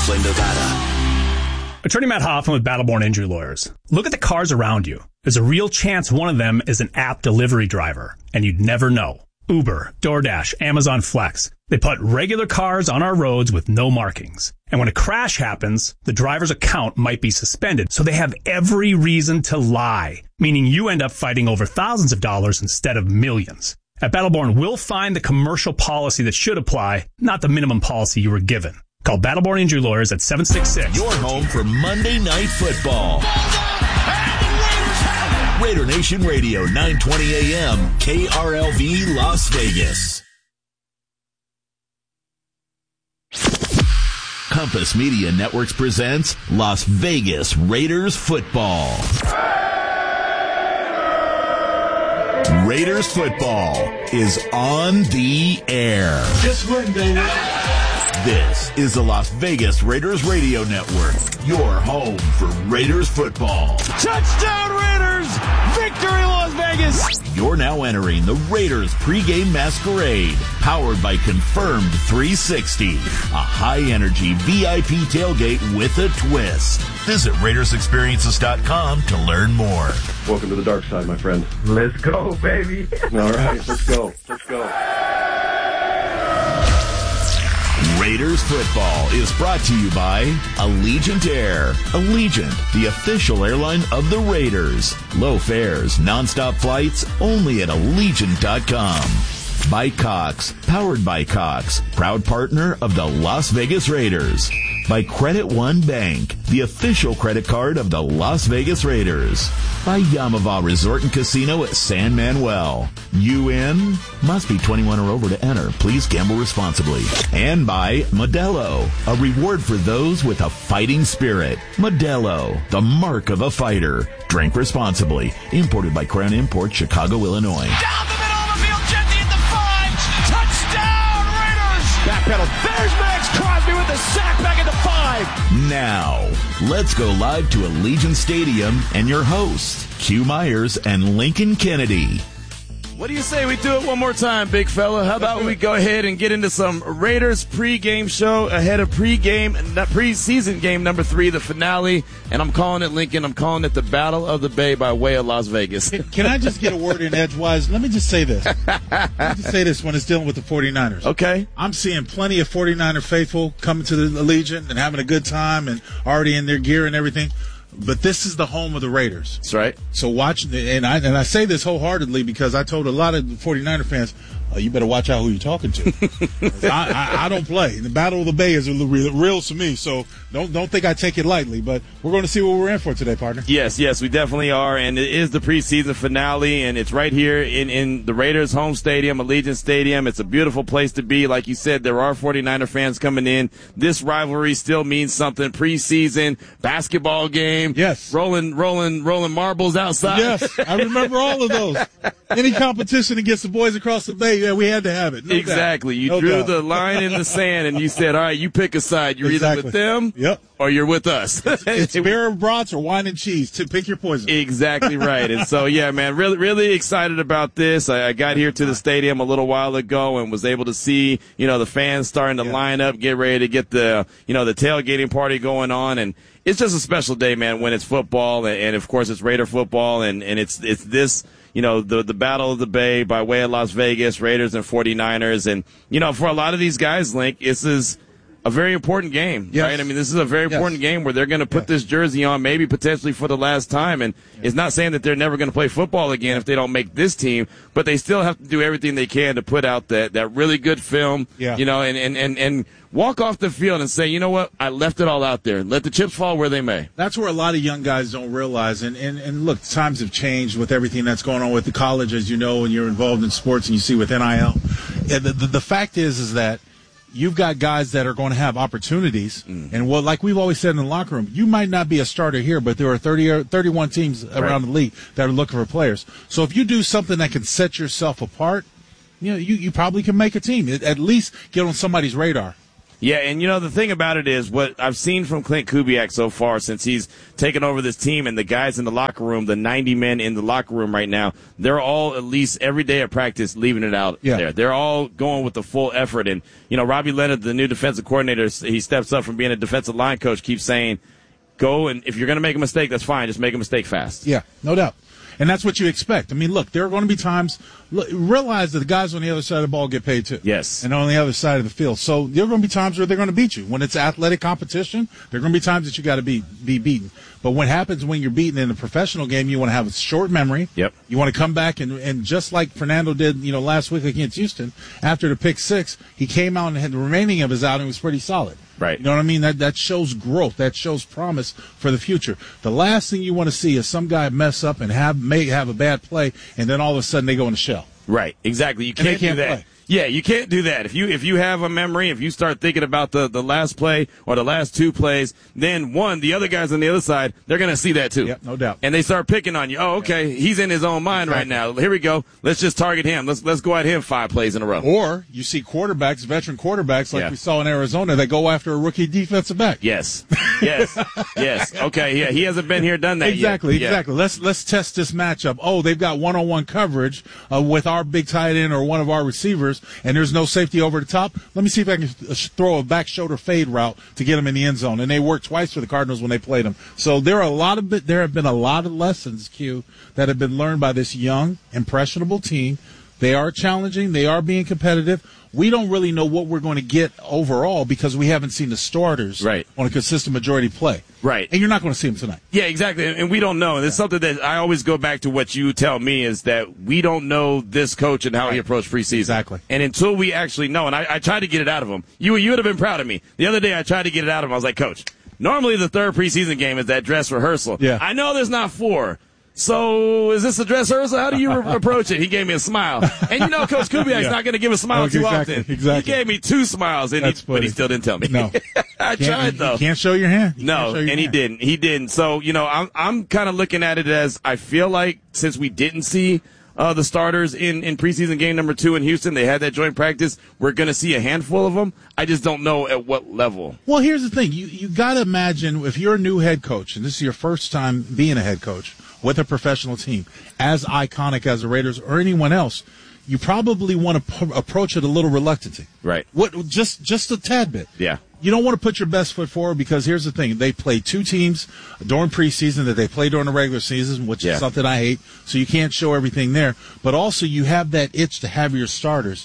Joplin, Nevada. Attorney Matt Hoffman with Battleborn Injury Lawyers. Look at the cars around you. There's a real chance one of them is an app delivery driver, and you'd never know. Uber, DoorDash, Amazon Flex. They put regular cars on our roads with no markings. And when a crash happens, the driver's account might be suspended, so they have every reason to lie, meaning you end up fighting over thousands of dollars instead of millions. At Battleborn, we'll find the commercial policy that should apply, not the minimum policy you were given. Call Battleborn Injury Lawyers at 766. Your home for Monday Night Football. Raider Nation Radio, 920 AM, KRLV, Las Vegas. Compass Media Networks presents Las Vegas Raiders Football. Raiders Football is on the air. Just win, baby. This is the Las Vegas Raiders Radio Network, your home for Raiders football. Touchdown, Raiders! Victory, Las Vegas! You're now entering the Raiders pregame masquerade, powered by Confirmed 360, a high-energy VIP tailgate with a twist. Visit RaidersExperiences.com to learn more. Welcome to the dark side, my friend. Let's go, baby. All right, let's go. Let's go. Raiders football is brought to you by Allegiant Air. Allegiant, the official airline of the Raiders. Low fares, nonstop flights, only at Allegiant.com. By Cox, powered by Cox, proud partner of the Las Vegas Raiders. By Credit One Bank, the official credit card of the Las Vegas Raiders. By Yamava Resort and Casino at San Manuel. You in? Must be 21 or over to enter. Please gamble responsibly. And by Modelo, a reward for those with a fighting spirit. Modelo, the mark of a fighter. Drink responsibly. Imported by Crown Imports, Chicago, Illinois. Down the middle of the field, Jesse at the 5. Touchdown, Raiders! Backpedal. There's Max Crosby with the sack back at the 5. Now, let's go live to Allegiant Stadium and your hosts, Q Myers and Lincoln Kennedy. What do you say we do it one more time, big fella? How about we go ahead and get into some Raiders pregame show ahead of preseason game number 3, the finale. And I'm calling it, Lincoln, I'm calling it the Battle of the Bay by way of Las Vegas. Can I just get a word in edgewise? Let me just say this. Let me just say this when it's dealing with the 49ers. Okay. I'm seeing plenty of 49er faithful coming to the Allegiant and having a good time and already in their gear and everything. But this is the home of the Raiders. That's right. So watch, and I say this wholeheartedly because I told a lot of 49er fans, you better watch out who you're talking to. I don't play. The Battle of the Bay is real to me, so don't think I take it lightly. But we're going to see what we're in for today, partner. Yes, we definitely are, and it is the preseason finale, and it's right here in the Raiders' home stadium, Allegiant Stadium. It's a beautiful place to be. Like you said, there are 49er fans coming in. This rivalry still means something. Preseason, basketball game. Yes. Rolling marbles outside. Yes, I remember all of those. Any competition against the boys across the Bay, yeah, we had to have it. No exactly. doubt. You drew the line in the sand, and you said, all right, you pick a side. You're either with them or you're with us. It's beer and brats or wine and cheese. To pick your poison. Exactly right. And so, yeah, man, really excited about this. I got here to the stadium a little while ago and was able to see, the fans starting to line up, get ready to get the tailgating party going on. And it's just a special day, man, when it's football. And of course, it's Raider football. And it's this, the Battle of the Bay by way of Las Vegas, Raiders and 49ers. And, for a lot of these guys, Link, this is a very important game, right? I mean, this is a very important game where they're going to put this jersey on maybe potentially for the last time. And it's not saying that they're never going to play football again if they don't make this team, but they still have to do everything they can to put out that really good film, and walk off the field and say, you know what, I left it all out there. Let the chips fall where they may. That's where a lot of young guys don't realize. And look, times have changed with everything that's going on with the college, as you know, and you're involved in sports and you see with NIL. And the fact is that you've got guys that are going to have opportunities. And like we've always said in the locker room, you might not be a starter here, but there are 30 or 31 teams around the league that are looking for players. So if you do something that can set yourself apart, you probably can make a team. At least get on somebody's radar. Yeah, and the thing about it is what I've seen from Clint Kubiak so far since he's taken over this team, and the guys in the locker room, the 90 men in the locker room right now, they're all at least every day of practice leaving it out there. They're all going with the full effort. And, Robbie Leonard, the new defensive coordinator, he steps up from being a defensive line coach, keeps saying, go, and if you're going to make a mistake, that's fine. Just make a mistake fast. Yeah, no doubt. And that's what you expect. I mean, look, there are going to be times, realize that the guys on the other side of the ball get paid too. Yes. And on the other side of the field. So there are going to be times where they're going to beat you. When it's athletic competition, there are going to be times that you got to be beaten. But what happens when you're beaten in a professional game, you want to have a short memory. Yep. You want to come back and just like Fernando did, last week against Houston, after the pick six, he came out and had the remaining of his outing was pretty solid. Right. You know what I mean? That shows growth. That shows promise for the future. The last thing you want to see is some guy mess up and may have a bad play, and then all of a sudden they go in the shell. Right. Exactly. You can't do that. Play. Yeah, you can't do that. If you have a memory, if you start thinking about the last play or the last two plays, then the other guys on the other side, they're going to see that too. Yep, no doubt. And they start picking on you. Oh, okay, he's in his own mind right now. Here we go. Let's just target him. Let's go at him 5 plays in a row. Or you see quarterbacks, veteran quarterbacks like we saw in Arizona, that go after a rookie defensive back. Yes. Okay, yeah, he hasn't been here, done that exactly, yet. Exactly. Let's test this matchup. Oh, they've got one-on-one coverage with our big tight end or one of our receivers, and there's no safety over the top. Let me see if I can throw a back shoulder fade route to get them in the end zone. And they worked twice for the Cardinals when they played them. So there have been a lot of lessons, Q, that have been learned by this young, impressionable team. They are challenging. They are being competitive. We don't really know what we're going to get overall because we haven't seen the starters on a consistent majority play. Right. And you're not going to see them tonight. Yeah, exactly. And we don't know. And it's something that I always go back to what you tell me is that we don't know this coach and how he approached preseason. Exactly. And until we actually know, and I tried to get it out of him. You would have been proud of me. The other day I tried to get it out of him. I was like, Coach, normally the third preseason game is that dress rehearsal. Yeah. I know there's not 4. So is this a dress rehearsal? How do you approach it? He gave me a smile. And Coach Kubiak's not going to give a smile too often. Exactly. He gave me 2 smiles, but he still didn't tell me. No. I tried, though. You can't show your hand. He didn't. He didn't. So, I'm kind of looking at it as I feel like since we didn't see the starters in preseason game number 2 in Houston, they had that joint practice, we're going to see a handful of them. I just don't know at what level. Well, here's the thing. You got to imagine if you're a new head coach, and this is your first time being a head coach, with a professional team, as iconic as the Raiders or anyone else, you probably want to approach it a little reluctantly. Right. Just a tad bit. Yeah. You don't want to put your best foot forward because here's the thing. They play 2 teams during preseason that they play during the regular season, which is something I hate. So you can't show everything there. But also you have that itch to have your starters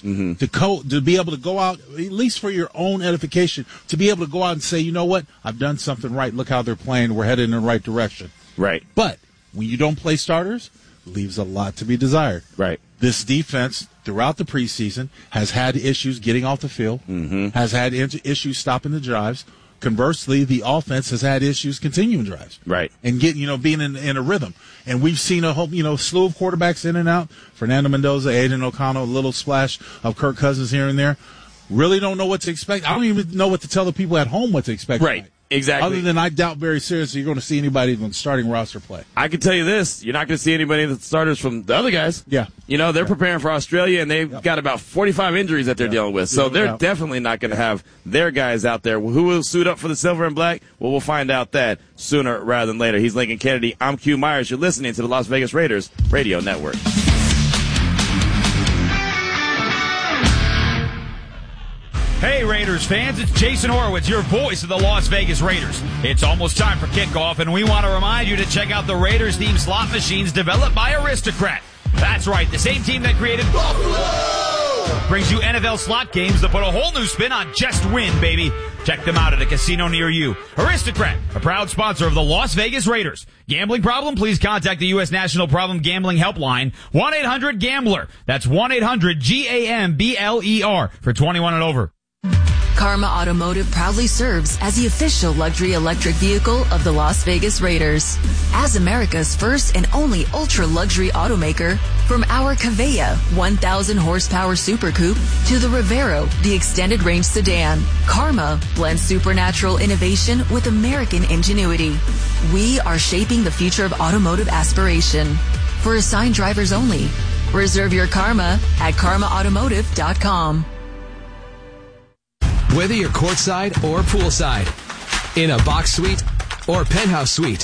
to be able to go out, at least for your own edification, to be able to go out and say, you know what, I've done something right. Look how they're playing. We're headed in the right direction. Right. But when you don't play starters, leaves a lot to be desired. Right. This defense, throughout the preseason, has had issues getting off the field, has had issues stopping the drives. Conversely, the offense has had issues continuing drives. Right. And being in a rhythm. And we've seen a whole, slew of quarterbacks in and out. Fernando Mendoza, Aiden O'Connell, a little splash of Kirk Cousins here and there. Really don't know what to expect. I don't even know what to tell the people at home what to expect. Right. Tonight. Exactly. Other than I doubt very seriously you're going to see anybody in the starting roster play. I can tell you this. You're not going to see anybody in the starters from the other guys. Yeah. They're preparing for Australia, and they've got about 45 injuries that they're dealing with. So they're definitely not going to have their guys out there. Who will suit up for the silver and black? Well, we'll find out that sooner rather than later. He's Lincoln Kennedy. I'm Q Myers. You're listening to the Las Vegas Raiders Radio Network. Hey Raiders fans, it's Jason Horowitz, your voice of the Las Vegas Raiders. It's almost time for kickoff, and we want to remind you to check out the Raiders themed slot machines developed by Aristocrat. That's right, the same team that created Buffalo brings you NFL slot games that put a whole new spin on just win, baby. Check them out at a casino near you. Aristocrat, a proud sponsor of the Las Vegas Raiders. Gambling problem? Please contact the U.S. National Problem Gambling Helpline, 1-800-GAMBLER. That's 1-800-GAMBLER for 21 and over. Karma Automotive proudly serves as the official luxury electric vehicle of the Las Vegas Raiders. As America's first and only ultra-luxury automaker, from our Kaveya 1,000 horsepower Super Coupe to the Rivero, the extended range sedan, Karma blends supernatural innovation with American ingenuity. We are shaping the future of automotive aspiration. For assigned drivers only. Reserve your Karma at karmaautomotive.com. Whether you're courtside or poolside, in a box suite or penthouse suite,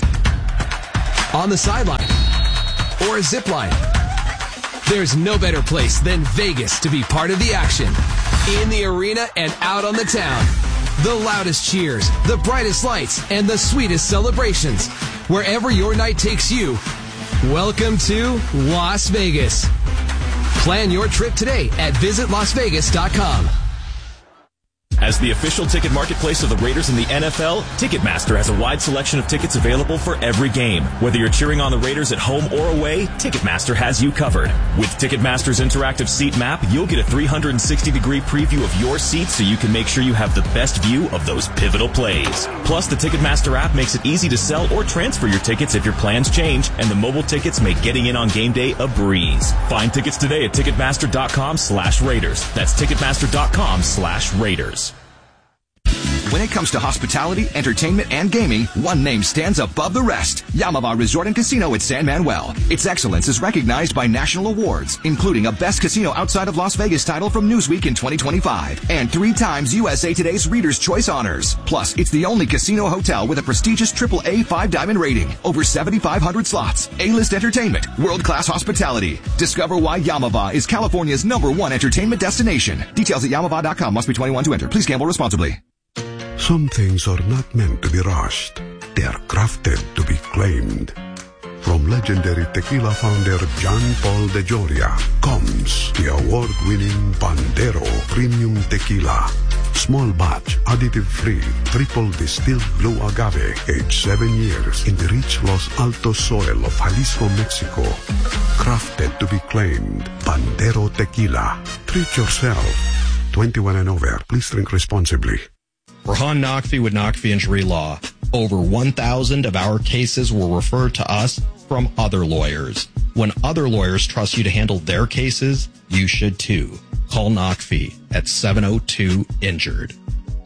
on the sideline or a zip line, there's no better place than Vegas to be part of the action. In the arena and out on the town. The loudest cheers, the brightest lights, and the sweetest celebrations. Wherever your night takes you, welcome to Las Vegas. Plan your trip today at visitlasvegas.com. As the official ticket marketplace of the Raiders in the NFL, Ticketmaster has a wide selection of tickets available for every game. Whether you're cheering on the Raiders at home or away, Ticketmaster has you covered. With Ticketmaster's interactive seat map, you'll get a 360-degree preview of your seats so you can make sure you have the best view of those pivotal plays. Plus, the Ticketmaster app makes it easy to sell or transfer your tickets if your plans change, and the mobile tickets make getting in on game day a breeze. Find tickets today at Ticketmaster.com/Raiders. That's Ticketmaster.com/Raiders. When it comes to hospitality, entertainment, and gaming, one name stands above the rest. Yamava Resort and Casino at San Manuel. Its excellence is recognized by national awards, including a Best Casino Outside of Las Vegas title from Newsweek in 2025, and 3 times USA Today's Reader's Choice honors. Plus, it's the only casino hotel with a prestigious AAA 5-diamond rating, over 7,500 slots, A-list entertainment, world-class hospitality. Discover why Yamava is California's #1 entertainment destination. Details at yamava.com. Must be 21 to enter. Please gamble responsibly. Some things are not meant to be rushed. They are crafted to be claimed. From legendary tequila founder John Paul de Joria comes the award-winning Pandero Premium Tequila. Small batch, additive-free, triple distilled blue agave, aged 7 years in the rich Los Altos soil of Jalisco, Mexico. Crafted to be claimed. Pandero Tequila. Treat yourself. 21 and over. Please drink responsibly. Rahan Naqvi with Naqvi Injury Law. Over 1,000 of our cases were referred to us from other lawyers. When other lawyers trust you to handle their cases, you should too. Call Naqvi at 702-INJURED.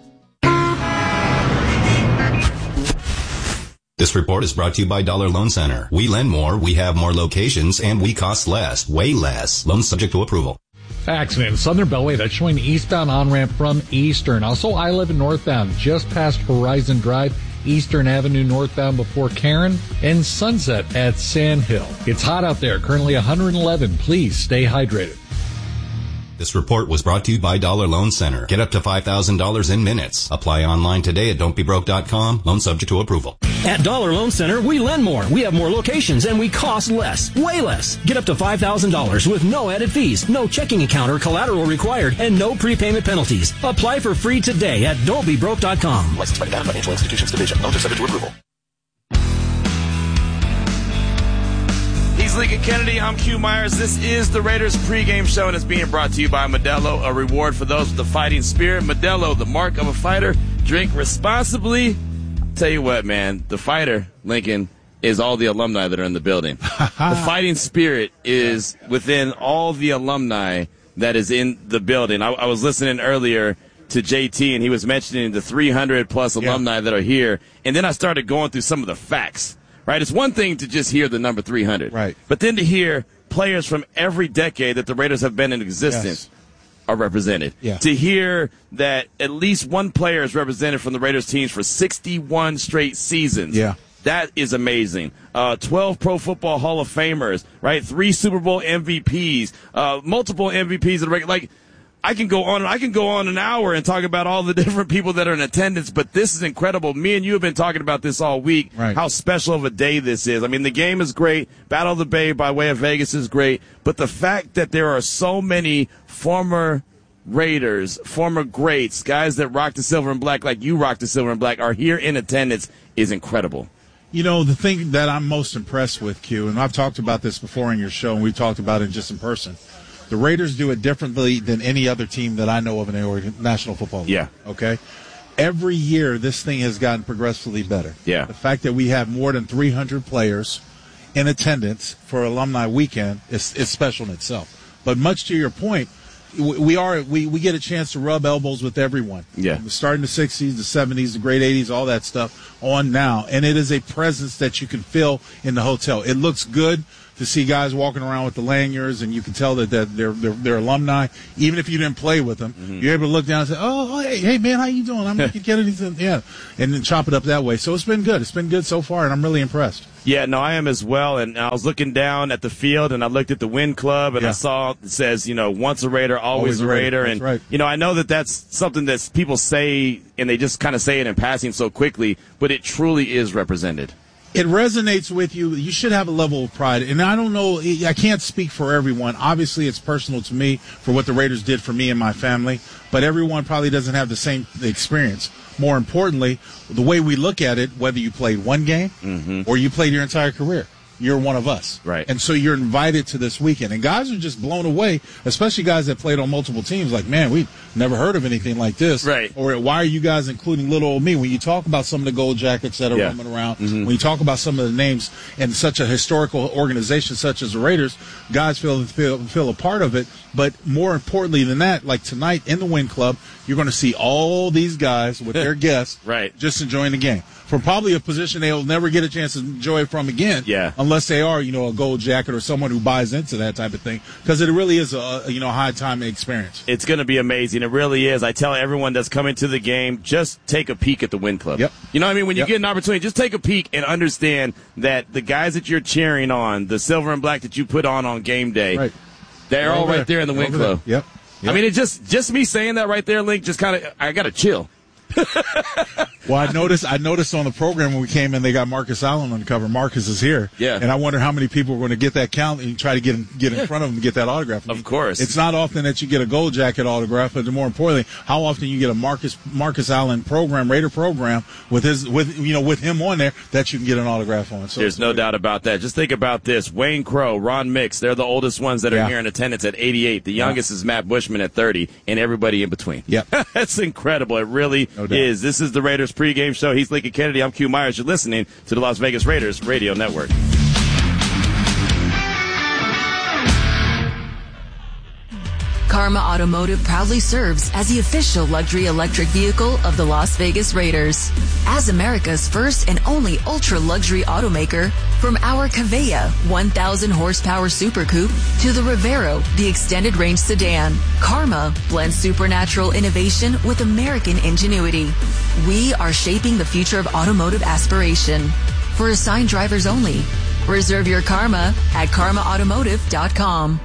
This report is brought to you by Dollar Loan Center. We lend more, we have more locations, and we cost less, way less. Loans subject to approval. Accident in Southern Beltway that's showing eastbound on-ramp from Eastern. Also I-11 northbound just past Horizon Drive, Eastern Avenue northbound before Karen, and Sunset at Sand Hill. It's hot out there, currently 111. Please stay hydrated. This report was brought to you by Dollar Loan Center. Get up to $5,000 in minutes. Apply online today at don'tbebroke.com. Loan subject to approval. At Dollar Loan Center, we lend more, we have more locations, and we cost less, way less. Get up to $5,000 with no added fees, no checking account or collateral required, and no prepayment penalties. Apply for free today at don'tbebroke.com. Licensed by the Nevada Financial Institutions Division. Loans are subject to approval. He's Lincoln Kennedy. I'm Q Myers. This is the Raiders pregame show, and it's being brought to you by Modelo, a reward for those with the fighting spirit. Modelo, the mark of a fighter. Drink responsibly. Tell you what, man, the fighter, Lincoln, is all the alumni that are in the building. The fighting spirit is within all the alumni that is in the building. I was listening earlier to JT, and he was mentioning the 300-plus alumni that are here, and then I started going through some of the facts. Right, it's one thing to just hear the number 300, right? But then to hear players from every decade that the Raiders have been in existence are represented. Yeah. To hear that at least one player is represented from the Raiders teams for 61 straight seasons. Yeah. That is amazing. 12 Pro Football Hall of Famers, right? 3 Super Bowl MVPs, multiple MVPs of the regular. Like, I can go on an hour and talk about all the different people that are in attendance, but this is incredible. Me and you have been talking about this all week, how special of a day this is. I mean, the game is great. Battle of the Bay by way of Vegas is great, but the fact that there are so many former Raiders, former greats, guys that rock the silver and black like you rock the silver and black are here in attendance is incredible. You know, the thing that I'm most impressed with, Q, and I've talked about this before in your show, and we've talked about it just in person. The Raiders do it differently than any other team that I know of in the National Football League. Yeah. Okay? Every year, this thing has gotten progressively better. Yeah. The fact that we have more than 300 players in attendance for Alumni Weekend is special in itself. But much to your point, we get a chance to rub elbows with everyone. Yeah. Starting the 60s, the 70s, the great 80s, all that stuff on now. And it is a presence that you can feel in the hotel. It looks good to see guys walking around with the lanyards, and you can tell that they're alumni. Even if you didn't play with them, you're able to look down and say, "Oh, hey, man, how you doing? I'm looking at anything." Yeah, and then chop it up that way. So it's been good. It's been good so far, and I'm really impressed. Yeah, no, I am as well. And I was looking down at the field, and I looked at the Win Club, and I saw it says, once a Raider, always a Raider. That's and, right. I know that's something that people say, and they just kind of say it in passing so quickly, but it truly is represented. It resonates with you. You should have a level of pride. And I don't know, I can't speak for everyone. Obviously, it's personal to me for what the Raiders did for me and my family, but everyone probably doesn't have the same experience. More importantly, the way we look at it, whether you played one game or you played your entire career, you're one of us. Right. And so you're invited to this weekend. And guys are just blown away, especially guys that played on multiple teams. Like, man, we've never heard of anything like this. Right. Or why are you guys including little old me? When you talk about some of the gold jackets that are roaming around, when you talk about some of the names in such a historical organization such as the Raiders, guys feel a part of it. But more importantly than that, like tonight in the Win Club, you're going to see all these guys with their guests just enjoying the game. From probably a position they'll never get a chance to enjoy from again, unless they are, a gold jacket or someone who buys into that type of thing, because it really is a high time experience. It's going to be amazing. It really is. I tell everyone that's coming to the game, just take a peek at the Win Club. Yep. You know what I mean? When you get an opportunity, just take a peek and understand that the guys that you're cheering on, the silver and black that you put on game day, they're all right there in the Win Club. Yep. I mean, it just me saying that right there, Link, just kind of, I got to chill. Well, I noticed on the program when we came in, they got Marcus Allen on the cover. Marcus is here. Yeah. And I wonder how many people are going to get that count and try to get in front of him to get that autograph. Of course. It's not often that you get a gold jacket autograph, but more importantly, how often you get a Marcus Allen program, Raider program with him on there that you can get an autograph on. So there's no doubt about that. Just think about this. Wayne Crow, Ron Mix, they're the oldest ones that are here in attendance at 88. The youngest is Matt Bushman at 30, and everybody in between. Yeah. That's incredible. It really is. This is the Raiders pregame show. He's Lincoln Kennedy. I'm Q Myers. You're listening to the Las Vegas Raiders Radio Network. Karma Automotive proudly serves as the official luxury electric vehicle of the Las Vegas Raiders. As America's first and only ultra-luxury automaker, from our Kaveya 1,000 horsepower Super Coupe to the Rivero, the extended range sedan, Karma blends supernatural innovation with American ingenuity. We are shaping the future of automotive aspiration. For assigned drivers only. Reserve your Karma at karmaautomotive.com.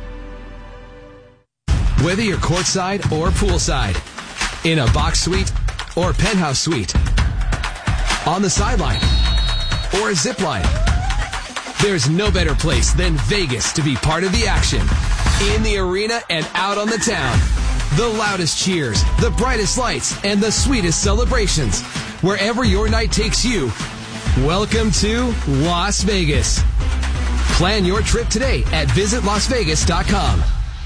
Whether you're courtside or poolside, in a box suite or penthouse suite, on the sideline or a zip line, there's no better place than Vegas to be part of the action. In the arena and out on the town. The loudest cheers, the brightest lights, and the sweetest celebrations. Wherever your night takes you, welcome to Las Vegas. Plan your trip today at visitlasvegas.com.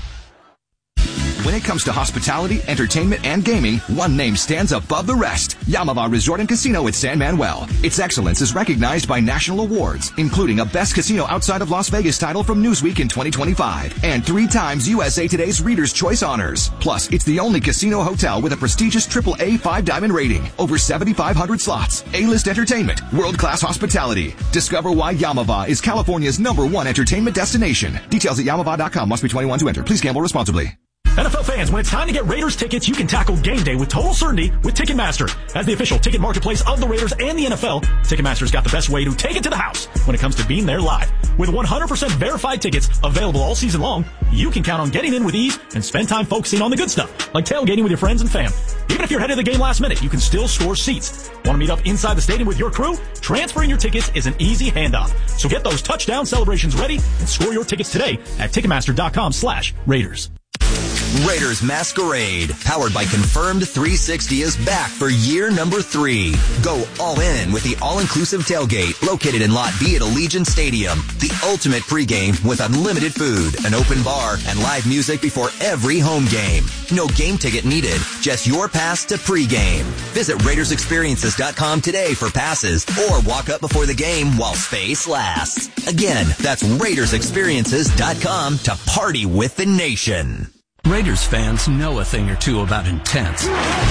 When it comes to hospitality, entertainment, and gaming, one name stands above the rest. Yamava Resort and Casino at San Manuel. Its excellence is recognized by national awards, including a Best Casino Outside of Las Vegas title from Newsweek in 2025, and 3 times USA Today's Reader's Choice honors. Plus, it's the only casino hotel with a prestigious AAA 5-diamond rating, over 7,500 slots, A-list entertainment, world-class hospitality. Discover why Yamava is California's #1 entertainment destination. Details at yamava.com. Must be 21 to enter. Please gamble responsibly. NFL fans, when it's time to get Raiders tickets, you can tackle game day with total certainty with Ticketmaster. As the official ticket marketplace of the Raiders and the NFL, Ticketmaster's got the best way to take it to the house when it comes to being there live. With 100% verified tickets available all season long, you can count on getting in with ease and spend time focusing on the good stuff, like tailgating with your friends and fam. Even if you're headed to the game last minute, you can still score seats. Want to meet up inside the stadium with your crew? Transferring your tickets is an easy handoff. So get those touchdown celebrations ready and score your tickets today at Ticketmaster.com/Raiders. Raiders Masquerade, powered by Confirmed 360, is back for year number 3. Go all in with the all-inclusive tailgate located in Lot B at Allegiant Stadium. The ultimate pregame with unlimited food, an open bar, and live music before every home game. No game ticket needed, just your pass to pregame. Visit RaidersExperiences.com today for passes or walk up before the game while space lasts. Again, that's RaidersExperiences.com to party with the nation. Raiders fans know a thing or two about intense.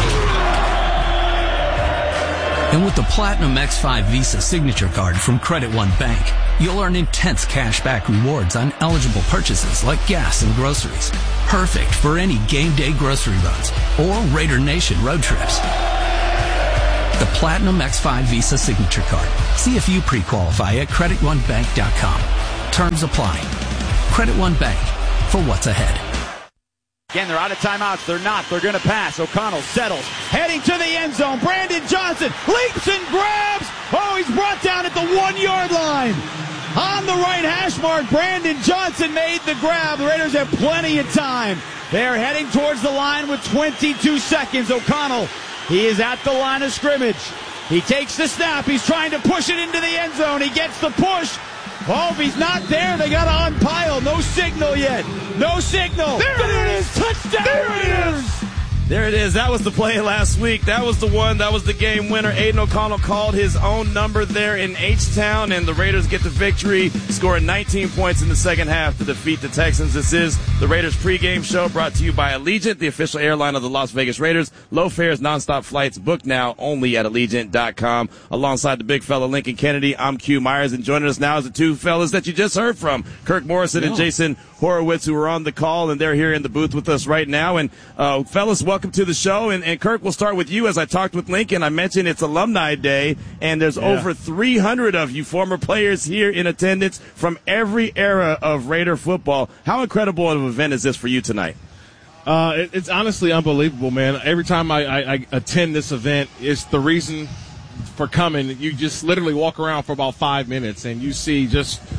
And with the Platinum X5 Visa Signature Card from Credit One Bank, you'll earn intense cashback rewards on eligible purchases like gas and groceries. Perfect for any game day grocery runs or Raider Nation road trips. The Platinum X5 Visa Signature Card. See if you pre-qualify at CreditOneBank.com. Terms apply. Credit One Bank, for what's ahead. Again, they're out of timeouts. They're not. They're going to pass. O'Connell settles. Heading to the end zone. Brandon Johnson leaps and grabs. Oh, he's brought down at the 1-yard line. On the right hash mark, Brandon Johnson made the grab. The Raiders have plenty of time. They're heading towards the line with 22 seconds. O'Connell, he is at the line of scrimmage. He takes the snap. He's trying to push it into the end zone. He gets the push. Oh, if he's not there, they got to unpile. No signal yet. No signal. There it is. Touchdown. There it is. There it is. That was the play last week. That was the one. That was the game winner. Aiden O'Connell called his own number there in H-Town, and the Raiders get the victory, scoring 19 points in the second half to defeat the Texans. This is the Raiders pregame show brought to you by Allegiant, the official airline of the Las Vegas Raiders. Low fares, nonstop flights booked now only at Allegiant.com. Alongside the big fella Lincoln Kennedy, I'm Q Myers, and joining us now is the two fellas that you just heard from, Kirk Morrison and Jason Horowitz, who are on the call, and they're here in the booth with us right now. And fellas, welcome to the show. And Kirk, we'll start with you. As I talked with Lincoln, I mentioned it's Alumni Day, and there's over 300 of you former players here in attendance from every era of Raider football. How incredible of an event is this for you tonight? It's honestly unbelievable, man. Every time I attend this event, it's the reason for coming. You just literally walk around for about 5 minutes, and you see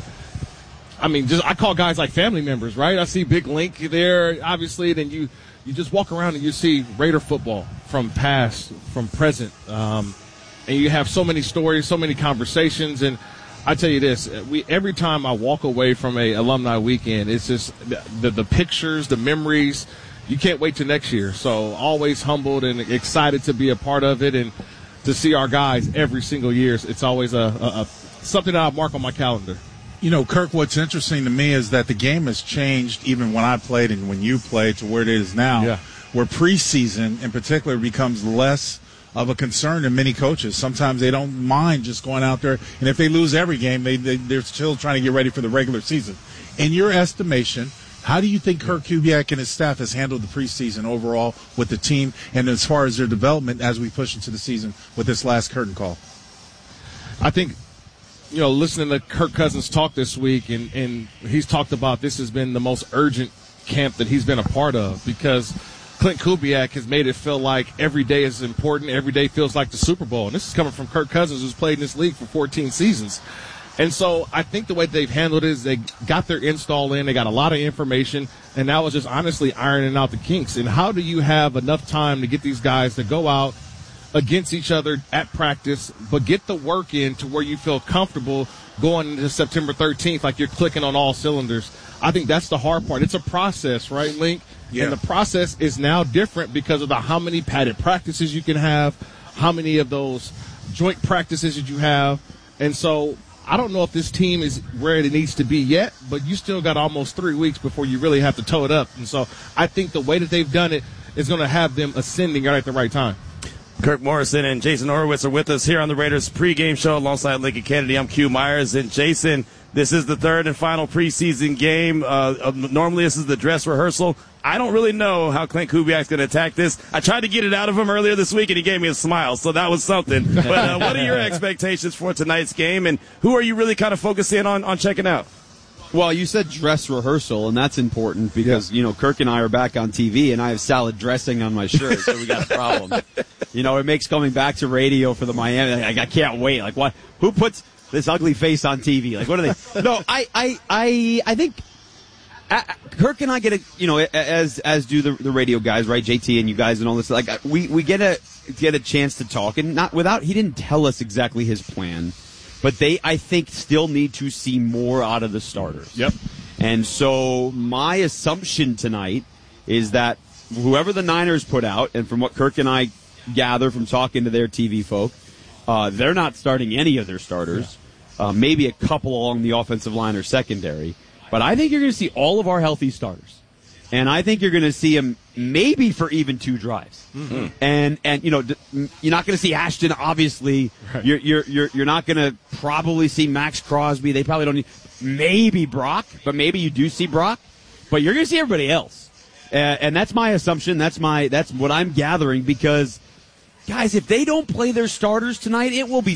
I call guys like family members, right? I see Big Link there, obviously. Then you just walk around and you see Raider football from past, from present. And you have so many stories, so many conversations. And I tell you this, every time I walk away from a alumni weekend, it's just the pictures, the memories. You can't wait till next year. So always humbled and excited to be a part of it and to see our guys every single year. It's always something that I mark on my calendar. You know, Kirk, what's interesting to me is that the game has changed even when I played and when you played to where it is now, where preseason in particular becomes less of a concern to many coaches. Sometimes they don't mind just going out there, and if they lose every game, they're still trying to get ready for the regular season. In your estimation, how do you think Kirk Kubiak and his staff has handled the preseason overall with the team and as far as their development as we push into the season with this last curtain call? I think, listening to Kirk Cousins talk this week, and he's talked about this has been the most urgent camp that he's been a part of because Clint Kubiak has made it feel like every day is important. Every day feels like the Super Bowl. And this is coming from Kirk Cousins, who's played in this league for 14 seasons. And so I think the way they've handled it is they got their install in. They got a lot of information. And now it's just honestly ironing out the kinks. And how do you have enough time to get these guys to go out against each other at practice, but get the work in to where you feel comfortable going into September 13th, like you're clicking on all cylinders? I think that's the hard part. It's a process, right, Link? Yeah. And the process is now different because of how many padded practices you can have, how many of those joint practices that you have. And so I don't know if this team is where it needs to be yet, but you still got almost 3 weeks before you really have to toe it up. And so I think the way that they've done it is going to have them ascending right at the right time. Kirk Morrison and Jason Horowitz are with us here on the Raiders pregame show alongside Lincoln Kennedy. I'm Q Myers. And Jason, this is the third and final preseason game. Normally this is the dress rehearsal. I don't really know how Clint Kubiak's going to attack this. I tried to get it out of him earlier this week, and he gave me a smile, so that was something. But what are your expectations for tonight's game, and who are you really kind of focusing on checking out? Well, you said dress rehearsal, and that's important because, Kirk and I are back on TV, and I have salad dressing on my shirt, so we got a problem. It makes coming back to radio for the Miami. I can't wait. Like, what? Who puts this ugly face on TV? Like, what are they? No, I think Kirk and I get as do the radio guys, right? JT and you guys and all this. Like, we get a chance to talk, and he didn't tell us exactly his plan. But they, I think, still need to see more out of the starters. Yep. And so my assumption tonight is that whoever the Niners put out, and from what Kirk and I gather from talking to their TV folk, they're not starting any of their starters. Maybe a couple along the offensive line or secondary. But I think you're going to see all of our healthy starters. And I think you're going to see him maybe for even 2 drives. Mm-hmm. And you're not going to see Ashton, obviously. Right. You're not going to probably see Max Crosby. They probably don't need, maybe Brock, but maybe you do see Brock. But you're going to see everybody else. And that's my assumption. That's what I'm gathering, because guys, if they don't play their starters tonight, it will be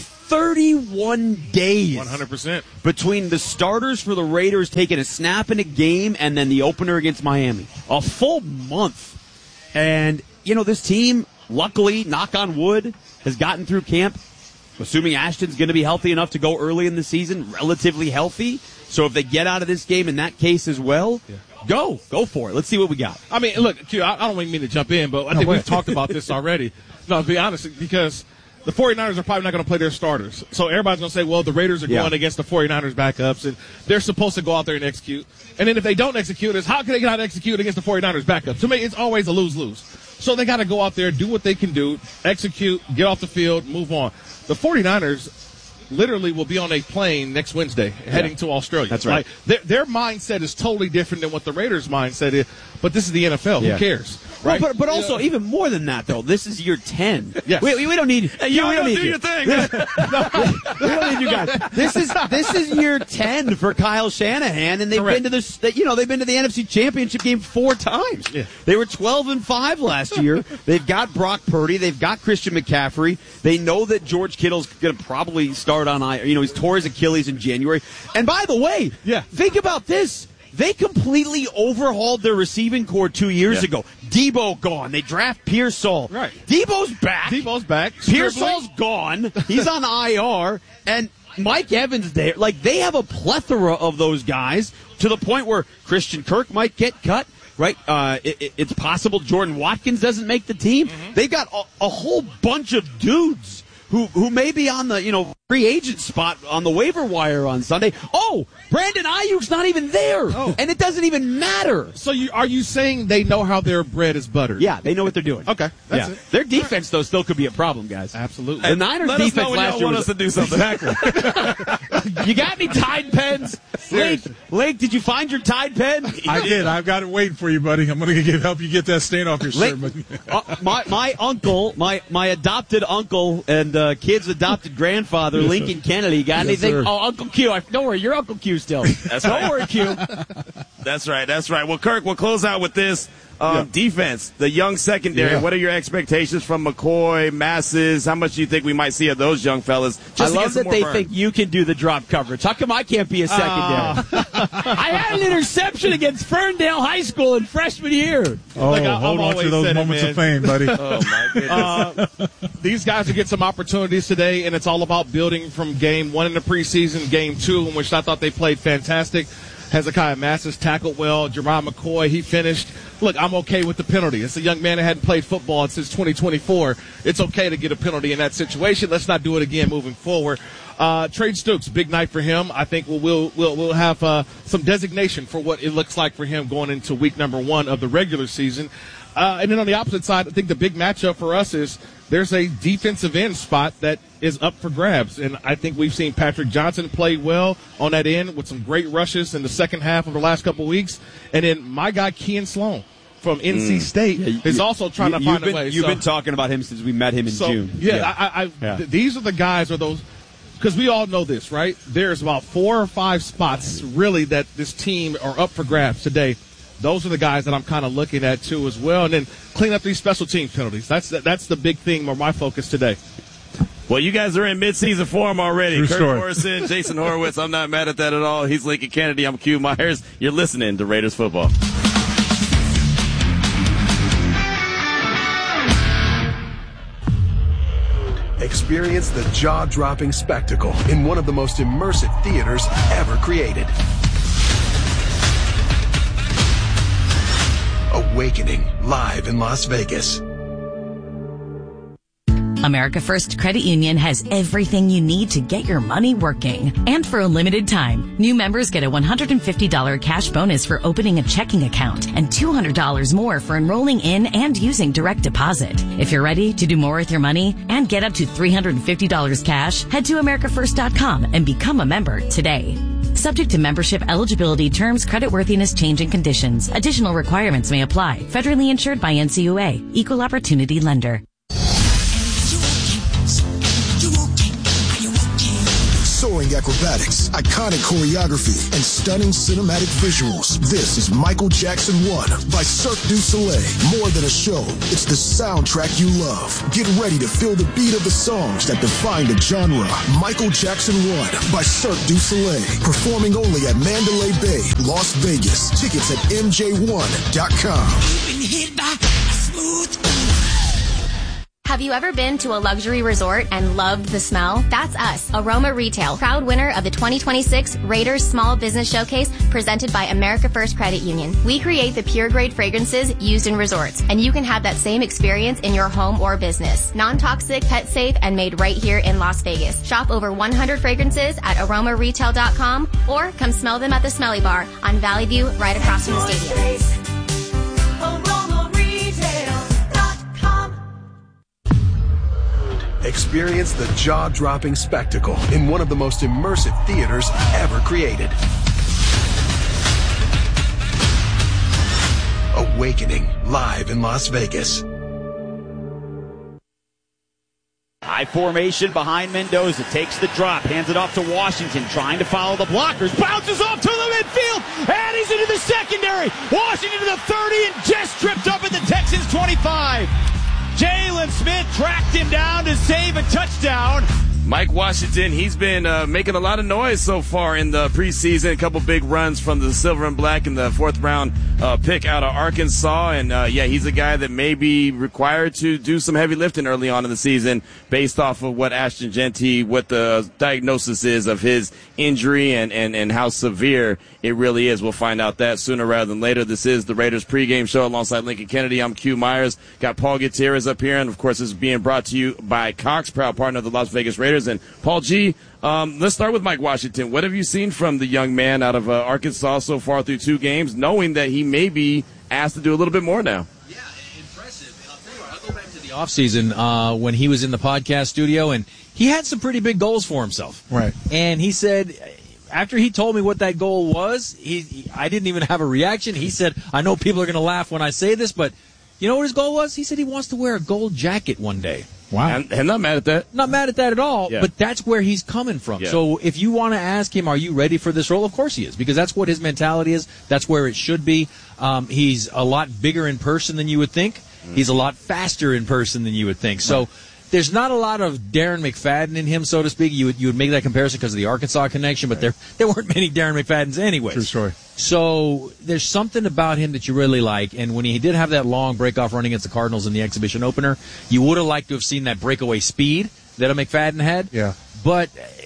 31 days. 100%. Between the starters for the Raiders taking a snap in a game and then the opener against Miami. A full month. And, this team, luckily, knock on wood, has gotten through camp, assuming Ashton's going to be healthy enough to go early in the season, relatively healthy. So if they get out of this game in that case as well, go for it. Let's see what we got. I mean, look, Q, I don't mean to jump in, but I think we've talked about this already. No, to be honest, because the 49ers are probably not going to play their starters. So everybody's going to say, well, the Raiders are going against the 49ers backups, and they're supposed to go out there and execute. And then if they don't execute, it's how can they not execute against the 49ers backups? To me, it's always a lose-lose. So they got to go out there, do what they can do, execute, get off the field, move on. The 49ers literally will be on a plane next Wednesday heading to Australia. That's right. Like, their mindset is totally different than what the Raiders' mindset is, but this is the NFL. Who cares? Right? Well, but also, even more than that, though, this is year 10. Yes. We don't need you. We don't need do you. Your thing. We don't need you guys. This is year 10 for Kyle Shanahan, and they've been to this. They've been to the NFC Championship game 4 times. Yeah. They were 12-5 last year. They've got Brock Purdy. They've got Christian McCaffrey. They know that George Kittle's going to probably start on. He's tore his Achilles in January. And by the way, think about this. They completely overhauled their receiving core 2 years ago. Debo gone. They draft Pearsall. Right. Debo's back. Pearsall's gone. He's on IR. And Mike Evans there. Like, they have a plethora of those guys to the point where Christian Kirk might get cut. Right? It's possible Jordan Watkins doesn't make the team. Mm-hmm. They've got a whole bunch of dudes who may be on the free agent spot on the waiver wire on Sunday. Oh, Brandon Ayuk's not even there, and it doesn't even matter. So are you saying they know how their bread is buttered? Yeah, they know what they're doing. Okay, that's it. Their defense though still could be a problem, guys. Absolutely. The Niners Let defense us know when last y'all year want was us to do something. Exactly. You got any Tide pens? Lake, did you find your Tide pen? I did. I've got it waiting for you, buddy. I'm going to help you get that stain off your shirt. My uncle, my adopted uncle and kid's adopted grandfather, Lincoln Kennedy, got anything? Sir. Oh, Uncle Q. Don't worry, you're Uncle Q still. Don't worry, Q. That's right. Well, Kirk, we'll close out with this. Defense, the young secondary. What are your expectations from McCoy, Masses? How much do you think we might see of those young fellas? I love that they think you can do the drop coverage. How come I can't be a secondary? I had an interception against Ferndale High School in freshman year. Hold on to those moments of fame, buddy. Oh, my goodness. These guys will get some opportunities today, and it's all about building from game 1 in the preseason, game 2, in which I thought they played fantastic. Hezekiah Massis tackled well. Jerron McCoy, he finished. Look, I'm okay with the penalty. It's a young man that hadn't played football since 2024. It's okay to get a penalty in that situation. Let's not do it again moving forward. Trade Stooks, big night for him. I think we'll have some designation for what it looks like for him going into week number 1 of the regular season. And then on the opposite side, I think the big matchup for us is there's a defensive end spot that is up for grabs. And I think we've seen Patrick Johnson play well on that end with some great rushes in the second half of the last couple of weeks. And then my guy, Kean Sloan from NC State is also trying to find a way. You've been talking about him since we met him in June. These are the guys, because we all know this, right? There's about 4 or 5 spots really that this team are up for grabs today. Those are the guys that I'm kind of looking at too as well. And then clean up these special team penalties. That's the big thing or my focus today. Well, you guys are in mid-season form already. True Kirk story. Morrison, Jason Horowitz. I'm not mad at that at all. He's Lincoln Kennedy. I'm Q Myers. You're listening to Raiders Football. Experience the jaw-dropping spectacle in one of the most immersive theaters ever created. Awakening, live in Las Vegas. America First Credit Union has everything you need to get your money working. And for a limited time, new members get a $150 cash bonus for opening a checking account and $200 more for enrolling in and using direct deposit. If you're ready to do more with your money and get up to $350 cash, head to AmericaFirst.com and become a member today. Subject to membership, eligibility, terms, creditworthiness, change, and conditions. Additional requirements may apply. Federally insured by NCUA. Equal Opportunity Lender. Soaring acrobatics, iconic choreography, and stunning cinematic visuals. This is Michael Jackson 1 by Cirque du Soleil. More than a show, it's the soundtrack you love. Get ready to feel the beat of the songs that define the genre. Michael Jackson 1 by Cirque du Soleil. Performing only at Mandalay Bay, Las Vegas. Tickets at MJ1.com. Been hit by a smooth. Have you ever been to a luxury resort and loved the smell? That's us, Aroma Retail, proud winner of the 2026 Raiders Small Business Showcase presented by America First Credit Union. We create the pure grade fragrances used in resorts, and you can have that same experience in your home or business. Non-toxic, pet safe, and made right here in Las Vegas. Shop over 100 fragrances at aromaretail.com or come smell them at the Smelly Bar on Valley View right across from the stadium. Experience the jaw-dropping spectacle in one of the most immersive theaters ever created. Awakening, live in Las Vegas. High formation behind Mendoza. Takes the drop, hands it off to Washington, trying to follow the blockers. Bounces off to the midfield, and he's into the secondary. Washington to the 30 and just tripped up at the Texans 25. Jalen Smith tracked him down to save a touchdown. Mike Washington, he's been making a lot of noise so far in the preseason. A couple big runs from the Silver and Black in the fourth round pick out of Arkansas. And, he's a guy that may be required to do some heavy lifting early on in the season based off of what Ashton Jeanty, what the diagnosis is of his injury and how severe it really is. We'll find out that sooner rather than later. This is the Raiders pregame show alongside Lincoln Kennedy. I'm Q Myers. Got Paul Gutierrez up here. And, of course, this is being brought to you by Cox, proud partner of the Las Vegas Raiders. And Paul G., let's start with Mike Washington. What have you seen from the young man out of Arkansas so far through 2 games, knowing that he may be asked to do a little bit more now? Yeah, impressive. I'll tell you what, I'll go back to the offseason when he was in the podcast studio, and he had some pretty big goals for himself. Right. And he said, after he told me what that goal was, I didn't even have a reaction. He said, I know people are going to laugh when I say this, but you know what his goal was? He said he wants to wear a gold jacket one day. Wow. I'm not mad at that. Not mad at that at all, but that's where he's coming from. Yeah. So if you want to ask him, are you ready for this role? Of course he is, because that's what his mentality is. That's where it should be. He's a lot bigger in person than you would think. He's a lot faster in person than you would think. So there's not a lot of Darren McFadden in him, so to speak. You would make that comparison because of the Arkansas connection, but there weren't many Darren McFaddens anyway. True story. So there's something about him that you really like, and when he did have that long breakoff run against the Cardinals in the exhibition opener, you would have liked to have seen that breakaway speed that a McFadden had. Yeah. But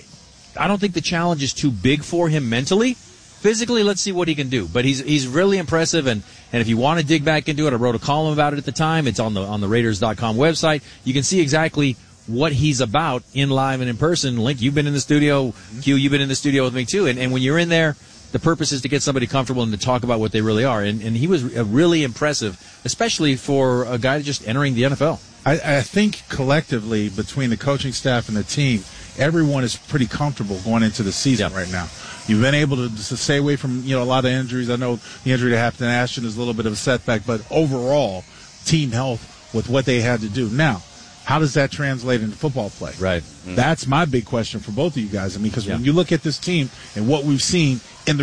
I don't think the challenge is too big for him mentally. Physically, let's see what he can do. But he's really impressive, and if you want to dig back into it, I wrote a column about it at the time. It's on the Raiders.com website. You can see exactly what he's about in live and in person. Link, you've been in the studio. Q, you've been in the studio with me too. And when you're in there, the purpose is to get somebody comfortable and to talk about what they really are. And he was really impressive, especially for a guy just entering the NFL. I think collectively between the coaching staff and the team, everyone is pretty comfortable going into the season right now. You've been able to stay away from a lot of injuries. I know the injury to Hampton Ashton is a little bit of a setback, but overall, team health with what they had to do. Now, how does that translate into football play? Right. That's my big question for both of you guys. I mean, because when you look at this team and what we've seen in the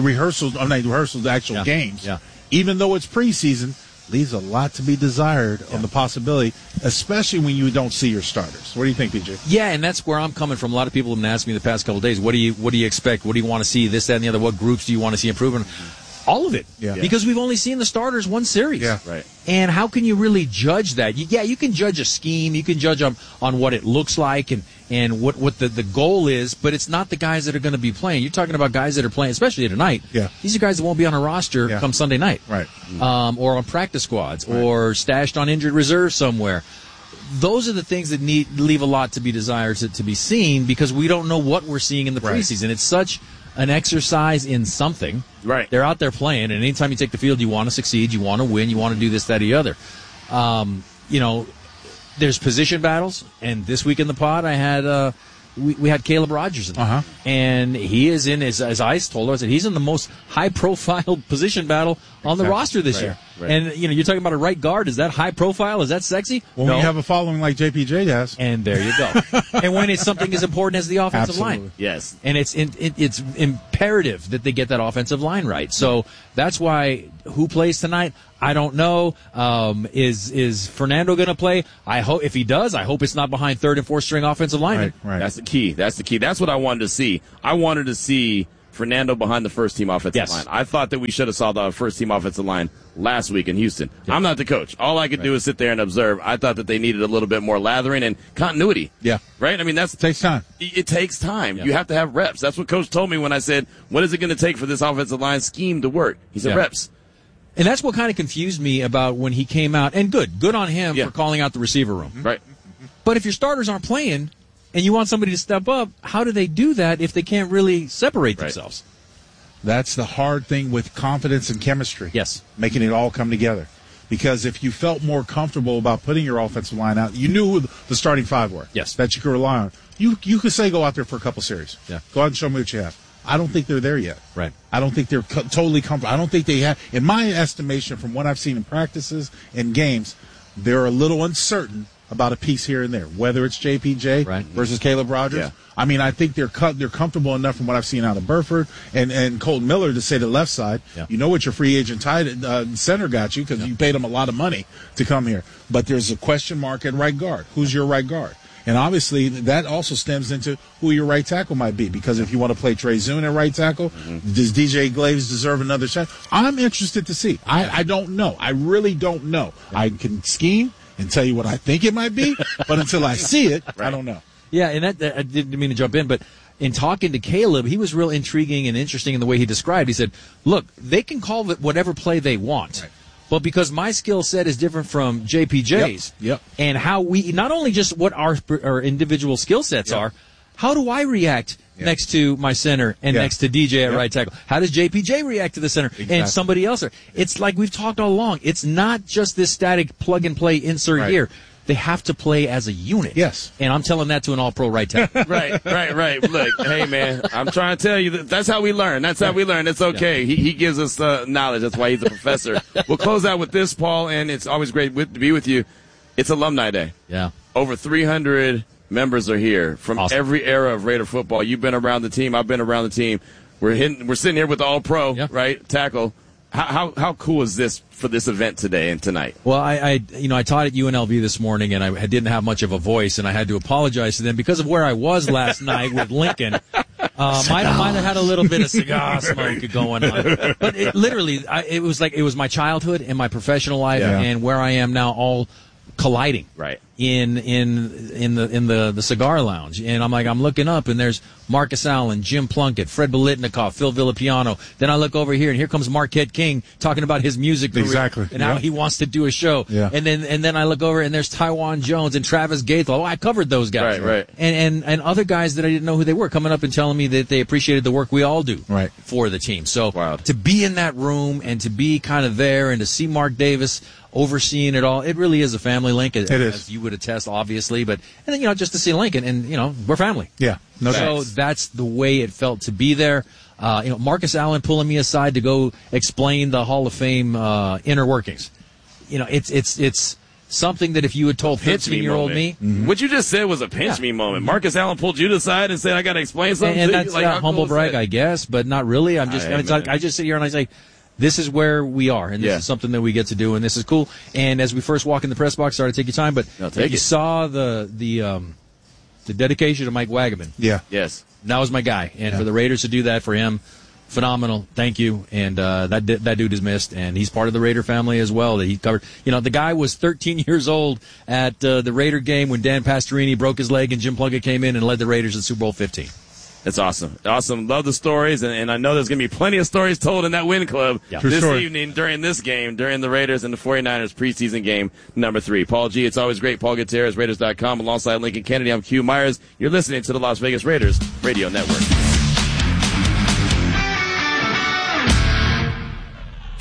the actual games, even though it's preseason, leaves a lot to be desired on the possibility, especially when you don't see your starters. What do you think, BJ? Yeah, and that's where I'm coming from. A lot of people have been asking me the past couple of days, what do you expect? What do you want to see? This, that, and the other. What groups do you want to see improvement? All of it. Yeah. Because we've only seen the starters one series. Yeah. Right. And how can you really judge that? You can judge a scheme. You can judge on what it looks like and what the goal is, but it's not the guys that are going to be playing. You're talking about guys that are playing, especially tonight. Yeah. These are guys that won't be on a roster come Sunday night. Right. Or on practice squads or stashed on injured reserve somewhere. Those are the things that leave a lot to be desired to be seen because we don't know what we're seeing in the preseason. It's such an exercise in something. Right. They're out there playing, and anytime you take the field, you want to succeed, you want to win, you want to do this, that, or the other. There's position battles, and this week in the pod, I had we had Caleb Rogers in there. And he is in, as Ice told us, he's in the most high-profile position battle on the roster this year. Right. And, you're talking about a right guard. Is that high profile? Is that sexy? Well, No. when you have a following like JPJ has. And there you go. And when it's something as important as the offensive line. Yes. And it's imperative that they get that offensive line right. So that's why who plays tonight, I don't know. Is Fernando going to play? I hope if he does, I hope it's not behind third and fourth string offensive linemen. Right. That's the key. That's what I wanted to see. I wanted to see Fernando behind the first team offensive line. I thought that we should have saw the first team offensive line last week in Houston. I'm not the coach. All I could do is sit there and observe. I thought that they needed a little bit more lathering and continuity. Yeah. Right? I mean, it takes time. It takes time. You have to have reps. That's what Coach told me when I said, what is it going to take for this offensive line scheme to work? He said, reps. And that's what kind of confused me about when he came out. And good on him for calling out the receiver room. Right. But if your starters aren't playing and you want somebody to step up, how do they do that if they can't really separate themselves? That's the hard thing with confidence and chemistry. Yes. Making it all come together. Because if you felt more comfortable about putting your offensive line out, you knew who the starting five were. Yes. That you could rely on. You could say go out there for a couple series. Yeah. Go out and show me what you have. I don't think they're there yet. Right. I don't think they're totally comfortable. I don't think they have, in my estimation, from what I've seen in practices and games, they're a little uncertain about a piece here and there, whether it's JPJ versus Caleb Rogers. Yeah. I mean, I think they're comfortable enough from what I've seen out of Burford and Colton Miller to say the left side. Yeah. You know what your free agent center got you because you paid him a lot of money to come here. But there's a question mark at right guard. Who's your right guard? And obviously, that also stems into who your right tackle might be. Because if you want to play Trey Zune at right tackle, does DJ Glaves deserve another shot? I'm interested to see. I don't know. I really don't know. I can scheme and tell you what I think it might be, but until I see it, I don't know. Yeah, and that I didn't mean to jump in, but in talking to Caleb, he was real intriguing and interesting in the way he described. He said, look, they can call it whatever play they want. Right. But because my skill set is different from JPJ's, and how we, not only just what our individual skill sets are, how do I react next to my center and next to DJ at right tackle? How does JPJ react to the center and somebody else? It's like we've talked all along. It's not just this static plug-and-play insert here. They have to play as a unit. Yes. And I'm telling that to an all-pro right tackle. Right. Look, hey, man, I'm trying to tell you that's how we learn. That's how we learn. It's okay. He gives us knowledge. That's why he's a professor. We'll close out with this, Paul, and it's always great to be with you. It's Alumni Day. Yeah. Over 300 members are here from every era of Raider football. You've been around the team. I've been around the team. We're sitting here with the all-pro, right, tackle. How cool is this for this event today and tonight? Well, I taught at UNLV this morning, and I didn't have much of a voice, and I had to apologize to them because of where I was last night with Lincoln. Might have had a little bit of cigar smoke going on, but it was my childhood and my professional life and where I am now all colliding in the cigar lounge. And I'm looking up, and there's Marcus Allen, Jim Plunkett, Fred Biletnikoff, Phil Villapiano. Then I look over here, and here comes Marquette King talking about his music career and how he wants to do a show. Yeah. And then I look over, and there's Tywan Jones and Travis Gaethel. Oh, I covered those guys. Right. And other guys that I didn't know who they were coming up and telling me that they appreciated the work we all do for the team. So to be in that room and to be kind of there and to see Mark Davis overseeing it all, it really is a family link, as you would attest, obviously. But and then just to see Lincoln, and we're family. Yeah, so that's the way it felt to be there. Marcus Allen pulling me aside to go explain the Hall of Fame inner workings. It's something that if you had told 15-year-old me, what you just said was a pinch me moment. Marcus Allen pulled you to the side and said, "I got to explain something." And to that's you. a humble brag, I guess, but not really. I just sit here and I say, this is where we are, and this is something that we get to do, and this is cool. And as we first walk in the press box, sorry to take your time, but you saw the dedication to Mike Wagaman. Yeah. Yes. That was my guy, and for the Raiders to do that for him, phenomenal. Thank you. And that dude is missed, and he's part of the Raider family as well. That he covered. The guy was 13 years old at the Raider game when Dan Pastorini broke his leg, and Jim Plunkett came in and led the Raiders to Super Bowl 15. That's awesome. Love the stories, and I know there's going to be plenty of stories told in that win club this evening during this game, during the Raiders and the 49ers preseason game number 3. Paul G., it's always great. Paul Gutierrez, Raiders.com, alongside Lincoln Kennedy. I'm Q Myers. You're listening to the Las Vegas Raiders Radio Network.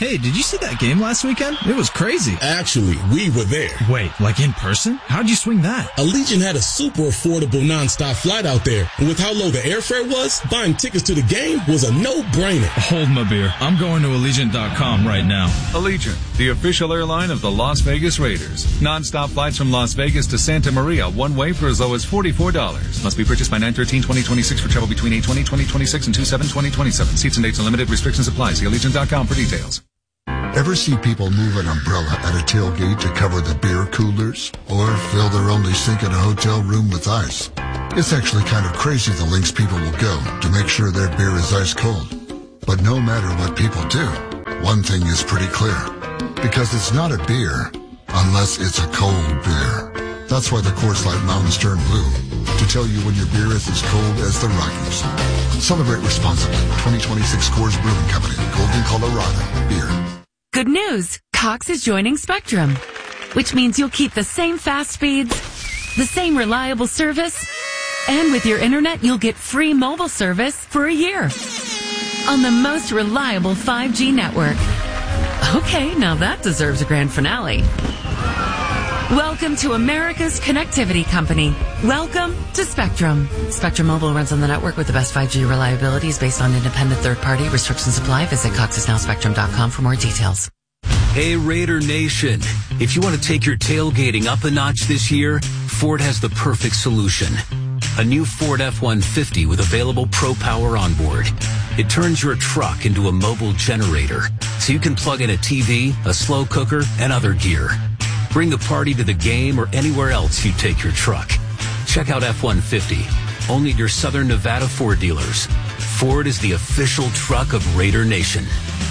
Hey, did you see that game last weekend? It was crazy. Actually, we were there. Wait, like in person? How'd you swing that? Allegiant had a super affordable nonstop flight out there. And with how low the airfare was, buying tickets to the game was a no-brainer. Hold my beer. I'm going to Allegiant.com right now. Allegiant, the official airline of the Las Vegas Raiders. Nonstop flights from Las Vegas to Santa Maria, one way for as low as $44. Must be purchased by 9/13/2026 for travel between 8/20/2026 and 2/7/2027. Seats and dates and limited restrictions apply. See Allegiant.com for details. Ever see people move an umbrella at a tailgate to cover the beer coolers? Or fill their only sink in a hotel room with ice? It's actually kind of crazy the lengths people will go to make sure their beer is ice cold. But no matter what people do, one thing is pretty clear. Because it's not a beer unless it's a cold beer. That's why the Coors Light Mountains turn blue. To tell you when your beer is as cold as the Rockies. Celebrate responsibly. 2026 Coors Brewing Company, Golden, Colorado. Beer. Good news. Cox is joining Spectrum, which means you'll keep the same fast speeds, the same reliable service, and with your internet, you'll get free mobile service for a year on the most reliable 5G network. Okay, now that deserves a grand finale. Welcome to America's connectivity company. Welcome to Spectrum. Spectrum Mobile runs on the network with the best 5G reliabilities based on independent third-party. Restrictions apply. Visit coxisnowspectrum.com for more details. Hey, Raider Nation. If you want to take your tailgating up a notch this year, Ford has the perfect solution. A new Ford F-150 with available Pro Power onboard. It turns your truck into a mobile generator, so you can plug in a TV, a slow cooker, and other gear. Bring the party to the game or anywhere else you take your truck. Check out F-150, only at your Southern Nevada Ford dealers. Ford is the official truck of Raider Nation.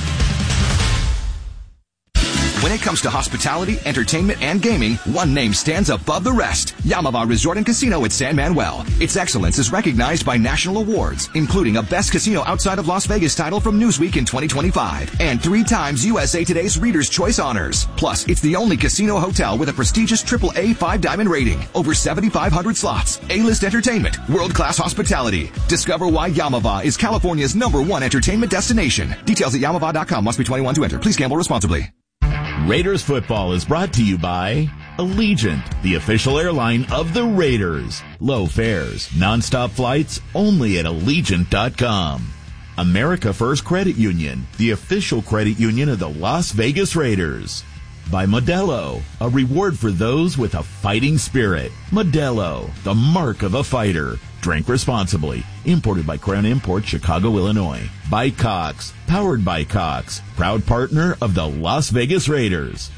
When it comes to hospitality, entertainment, and gaming, one name stands above the rest. Yamava Resort and Casino at San Manuel. Its excellence is recognized by national awards, including a Best Casino Outside of Las Vegas title from Newsweek in 2025, and 3 times USA Today's Reader's Choice honors. Plus, it's the only casino hotel with a prestigious AAA 5-diamond rating, over 7,500 slots, A-list entertainment, world-class hospitality. Discover why Yamava is California's #1 entertainment destination. Details at yamava.com. Must be 21 to enter. Please gamble responsibly. Raiders football is brought to you by Allegiant, the official airline of the Raiders. Low fares, nonstop flights, only at Allegiant.com. America First Credit Union, the official credit union of the Las Vegas Raiders. By Modelo, a reward for those with a fighting spirit. Modelo, the mark of a fighter. Drink responsibly. Imported by Crown Imports, Chicago, Illinois. By Cox. Powered by Cox. Proud partner of the Las Vegas Raiders.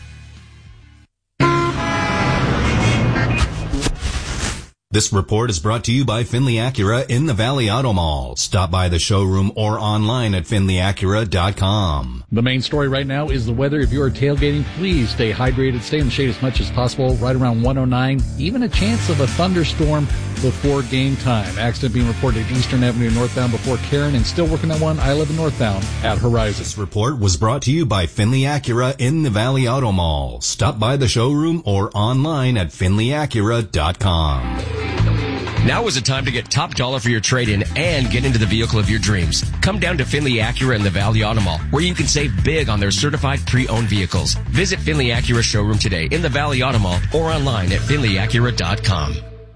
This report is brought to you by Finley Acura in the Valley Auto Mall. Stop by the showroom or online at finleyacura.com. The main story right now is the weather. If you are tailgating, please stay hydrated, stay in the shade as much as possible, right around 109. Even a chance of a thunderstorm before game time. Accident being reported at Eastern Avenue northbound before Karen, and still working on one I-11 northbound at Horizon. This report was brought to you by Finley Acura in the Valley Auto Mall. Stop by the showroom or online at finleyacura.com. Now is the time to get top dollar for your trade-in and get into the vehicle of your dreams. Come down to Finley Acura in the Valley Auto Mall, where you can save big on their certified pre-owned vehicles. Visit Finley Acura showroom today in the Valley Auto Mall or online at finleyacura.com.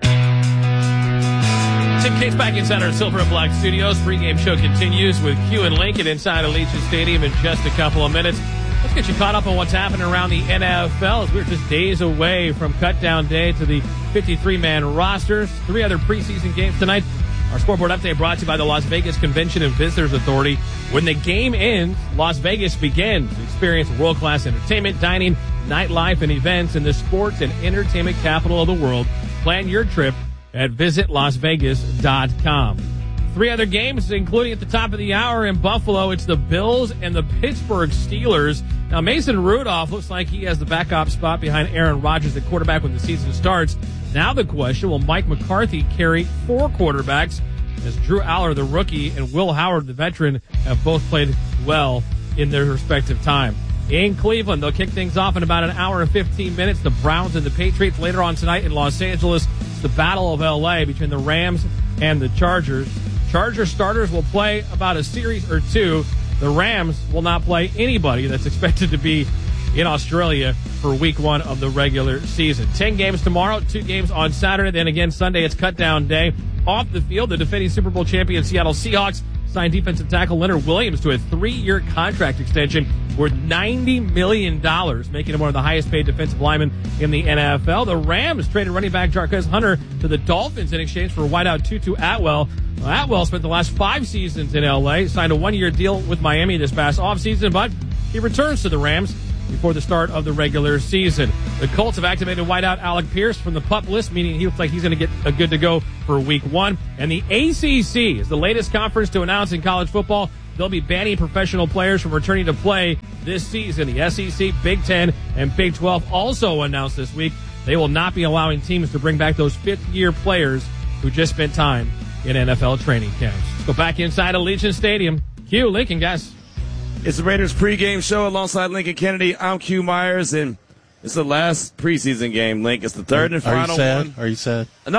Tim Cates back inside our Silver and Black Studios. Pre-game show continues with Q and Lincoln inside Allegiant Stadium in just a couple of minutes. Let's get you caught up on what's happening around the NFL, as we're just days away from cut-down day to the 53-man rosters. 3 other preseason games tonight. Our scoreboard update brought to you by the Las Vegas Convention and Visitors Authority. When the game ends, Las Vegas begins. Experience world-class entertainment, dining, nightlife, and events in the sports and entertainment capital of the world. Plan your trip at visitlasvegas.com. 3 other games, including at the top of the hour in Buffalo. It's the Bills and the Pittsburgh Steelers. Now, Mason Rudolph looks like he has the backup spot behind Aaron Rodgers at quarterback when the season starts. Now the question, will Mike McCarthy carry 4 quarterbacks, as Drew Aller, the rookie, and Will Howard, the veteran, have both played well in their respective time. In Cleveland, they'll kick things off in about an hour and 15 minutes. The Browns and the Patriots later on tonight in Los Angeles. It's the Battle of L.A. between the Rams and the Chargers. Charger starters will play about a series or 2 the Rams will not play anybody that's expected to be in Australia for week 1 of the regular season. 10 games tomorrow, 2 games on Saturday. Then again, Sunday, it's cut down day. Off the field, the defending Super Bowl champion Seattle Seahawks signed defensive tackle Leonard Williams to a 3-year contract extension worth $90 million, making him one of the highest paid defensive linemen in the NFL. The Rams traded running back Jarquez Hunter to the Dolphins in exchange for wideout Tutu Atwell. Atwell spent the last 5 seasons in L.A., signed a 1-year deal with Miami this past offseason, but he returns to the Rams before the start of the regular season. The Colts have activated wideout Alec Pierce from the PUP list, meaning he looks like he's going to get a good to go for week 1. And the ACC is the latest conference to announce in college football. They'll be banning professional players from returning to play this season. The SEC, Big Ten, and Big 12 also announced this week they will not be allowing teams to bring back those fifth-year players who just spent time in NFL training camps. Let's go back inside Allegiant Stadium. Q, Lincoln, guys. It's the Raiders pregame show alongside Lincoln Kennedy. I'm Q Myers, and it's the last preseason game, Link. It's the third and final one. Are you sad? No,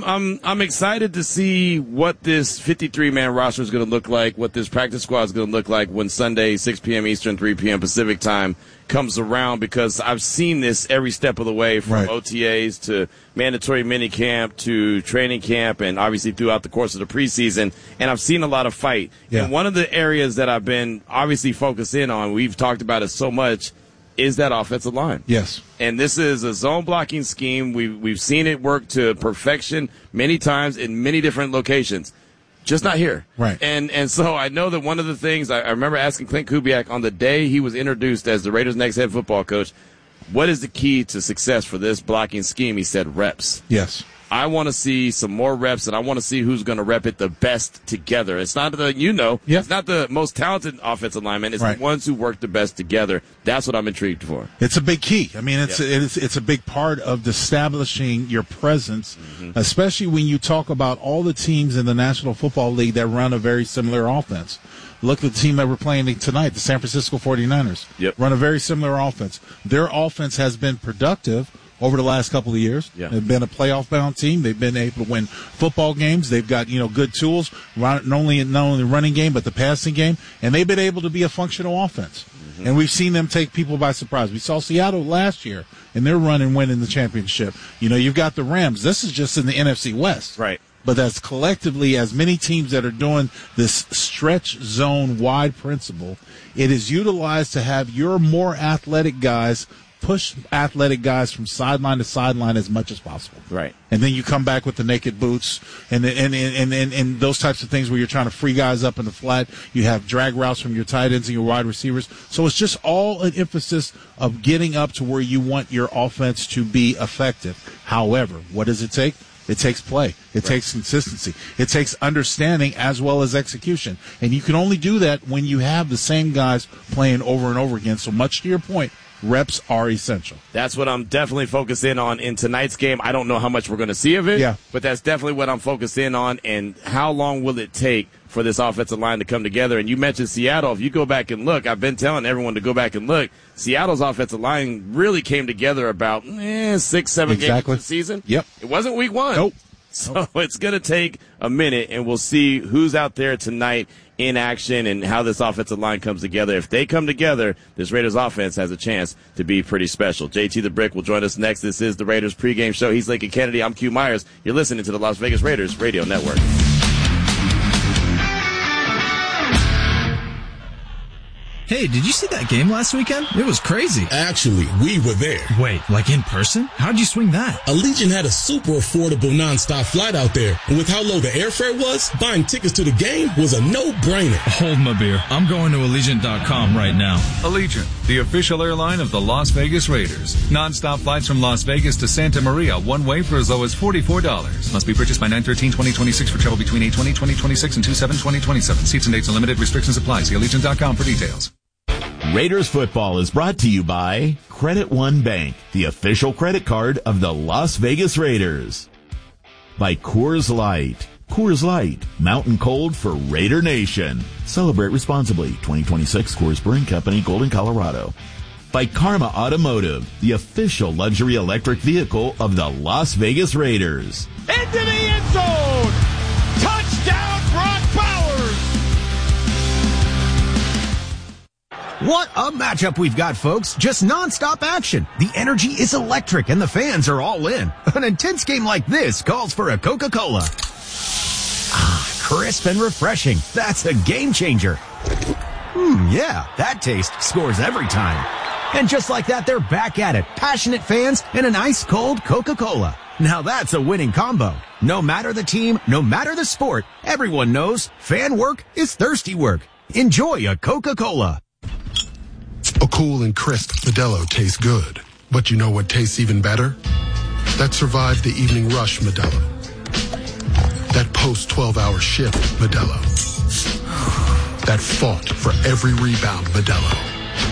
I'm excited to see what this 53-man roster is going to look like, what this practice squad is going to look like when Sunday, 6 p.m. Eastern, 3 p.m. Pacific time comes around, because I've seen this every step of the way, from OTAs to mandatory minicamp to training camp, and obviously throughout the course of the preseason, and I've seen a lot of fight. Yeah. And one of the areas that I've been obviously focused in on, we've talked about it so much, is that offensive line. Yes. And this is a zone blocking scheme. We've seen it work to perfection many times in many different locations. Just not here. Right. And so I know that one of the things, I remember asking Clint Kubiak on the day he was introduced as the Raiders' next head football coach, what is the key to success for this blocking scheme? He said reps. Yes. I want to see some more reps, and I want to see who's going to rep it the best together. It's not it's not the most talented offensive lineman. It's the ones who work the best together. That's what I'm intrigued for. It's a big key. I mean, it's a big part of establishing your presence, especially when you talk about all the teams in the National Football League that run a very similar offense. Look at the team that we're playing tonight, the San Francisco 49ers. Run a very similar offense. Their offense has been productive over the last couple of years. They've been a playoff-bound team. They've been able to win football games. They've got, good tools, not only the running game, but the passing game. And they've been able to be a functional offense. And we've seen them take people by surprise. We saw Seattle last year, and they're running, winning the championship. You've got the Rams. This is just in the NFC West. Right. But that's collectively, as many teams that are doing this stretch zone wide principle, it is utilized to have your more athletic guys push athletic guys from sideline to sideline as much as possible. Right. And then you come back with the naked boots and those types of things where you're trying to free guys up in the flat. You have drag routes from your tight ends and your wide receivers. So it's just all an emphasis of getting up to where you want your offense to be effective. However, what does it take? It takes play. It takes consistency. It takes understanding as well as execution. And you can only do that when you have the same guys playing over and over again. So much to your point, reps are essential. That's what I'm definitely focused in on in tonight's game. I don't know how much we're going to see of it, but that's definitely what I'm focused in on. And how long will it take for this offensive line to come together? And you mentioned Seattle. If you go back and look, I've been telling everyone to go back and look. Seattle's offensive line really came together about 6-7 games into the season. Yep. It wasn't week 1. Nope. So it's going to take a minute, and we'll see who's out there tonight in action and how this offensive line comes together. If they come together, this Raiders offense has a chance to be pretty special. JT the Brick will join us next. This is the Raiders pregame show. He's Lincoln Kennedy. I'm Q Myers. You're listening to the Las Vegas Raiders Radio Network. Hey, did you see that game last weekend? It was crazy. Actually, we were there. Wait, like in person? How'd you swing that? Allegiant had a super affordable nonstop flight out there. And with how low the airfare was, buying tickets to the game was a no-brainer. Hold my beer. I'm going to Allegiant.com right now. Allegiant, the official airline of the Las Vegas Raiders. Non-stop flights from Las Vegas to Santa Maria, one way for as low as $44. Must be purchased by 9/13/2026 for travel between 8/20/2026 and 2/7/2027. Seats and dates and limited restrictions apply. See Allegiant.com for details. Raiders football is brought to you by Credit One Bank, the official credit card of the Las Vegas Raiders. By Coors Light. Coors Light, mountain cold for Raider Nation. Celebrate responsibly. 2026 Coors Brewing Company, Golden, Colorado. By Karma Automotive, the official luxury electric vehicle of the Las Vegas Raiders. Into the end zone! Touchdown, Brock Bowers! What a matchup we've got, folks. Just nonstop action. The energy is electric and the fans are all in. An intense game like this calls for a Coca-Cola. Ah, crisp and refreshing. That's a game changer. Yeah, that taste scores every time. And just like that, they're back at it. Passionate fans and an ice-cold Coca-Cola. Now that's a winning combo. No matter the team, no matter the sport, everyone knows fan work is thirsty work. Enjoy a Coca-Cola. A cool and crisp Modelo tastes good. But you know what tastes even better? That survived the evening rush Modelo. That post-12-hour shift Modelo. That fought for every rebound Modelo.